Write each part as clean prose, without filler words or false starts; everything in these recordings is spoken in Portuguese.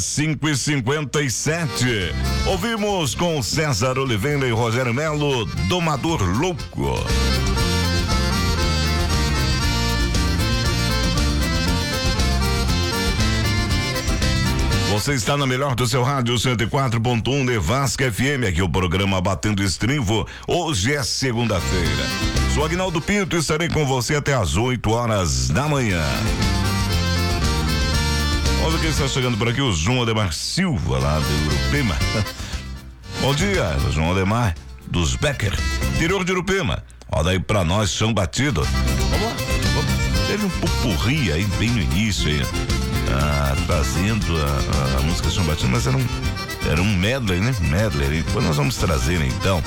5h57. Ouvimos com César Oliveira e Rogério Melo, Domador Louco. Você está na melhor do seu rádio 104.1 Nevasca FM, aqui o programa Batendo Estrivo. Hoje é segunda-feira. Sou Aguinaldo Pinto e estarei com você até às 8 horas da manhã. Olha quem está chegando por aqui, o João Ademar Silva, lá de Urupema. Bom dia, João Ademar, dos Becker, interior de Urupema. Olha aí pra nós, chão batido. Vamos lá, teve um pupurri aí bem no início aí. Trazendo a música Chão Batido, mas era um medley, né? Medley. Depois nós vamos trazer, então,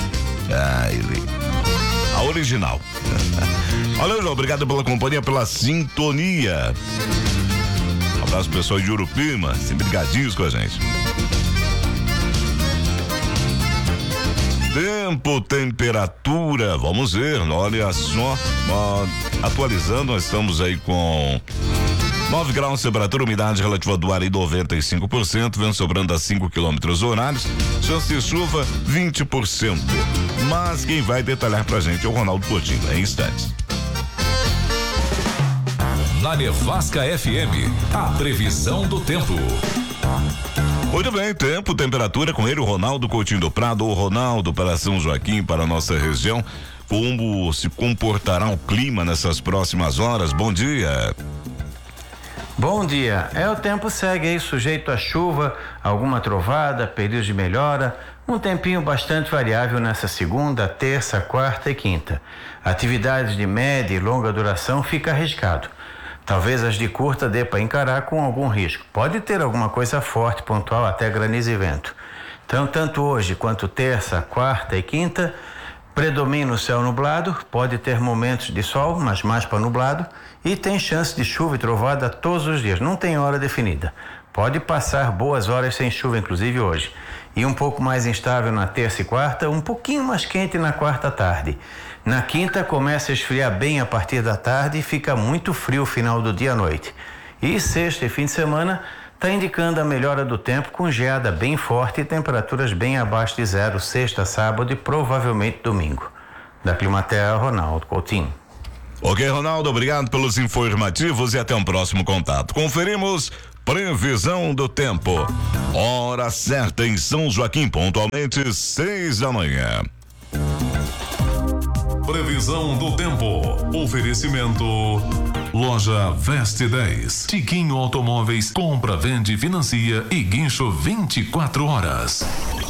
a original. Olha, João, obrigado pela companhia, pela sintonia. Um abraço pro pessoal de Urupema, sempre ligadinhos com a gente. Tempo, temperatura, vamos ver, olha só, atualizando, nós estamos aí com 9 graus, temperatura, umidade relativa do ar em 95%, vento sobrando a 5 quilômetros horários, chance de chuva 20%. Mas quem vai detalhar pra gente é o Ronaldo Coutinho, em instantes. Na Nevasca FM, a previsão do tempo. Muito bem, tempo, temperatura com ele, o Ronaldo Coutinho do Prado, o Ronaldo para São Joaquim, para a nossa região. Como se comportará o clima nessas próximas horas? Bom dia. Bom dia. O tempo segue aí sujeito a chuva, alguma trovada, períodos de melhora, um tempinho bastante variável nessa segunda, terça, quarta e quinta. Atividades de média e longa duração fica arriscado. Talvez as de curta dê para encarar com algum risco. Pode ter alguma coisa forte, pontual, até granizo e vento. Então, tanto hoje quanto terça, quarta e quinta, predomina o céu nublado, pode ter momentos de sol, mas mais para nublado, e tem chance de chuva e trovada todos os dias, não tem hora definida. Pode passar boas horas sem chuva, inclusive hoje. E um pouco mais instável na terça e quarta, um pouquinho mais quente na quarta tarde. Na quinta começa a esfriar bem a partir da tarde e fica muito frio final do dia à noite. E sexta e fim de semana está indicando a melhora do tempo com geada bem forte e temperaturas bem abaixo de zero sexta, sábado e provavelmente domingo. Da Climaterra, Ronaldo Coutinho. Ok, Ronaldo, obrigado pelos informativos e até um próximo contato. Conferimos previsão do tempo. Hora certa em São Joaquim, pontualmente 6 da manhã. Previsão do tempo. Oferecimento Loja Veste 10. Tiquinho Automóveis, compra, vende, financia e guincho 24 horas.